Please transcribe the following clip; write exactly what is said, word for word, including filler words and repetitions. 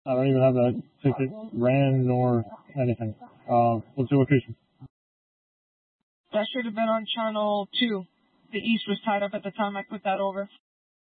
I don't even have that ticket ran nor anything. Uh, what's the location? That should have been on channel two. The east was tied up at the time I put that over.